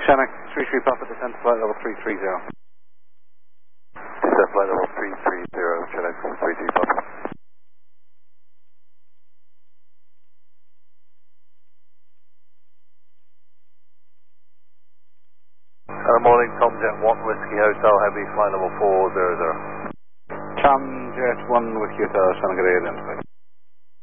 Shannock, 33 Papa, descend to flight level 330. Descend flight level 330, Shannock, 33 Papa. Morning, Tom Jet 1 Whiskey Hotel Heavy, flight level 400. Tom Jet 1 Whiskey Hotel, Shannock, identified.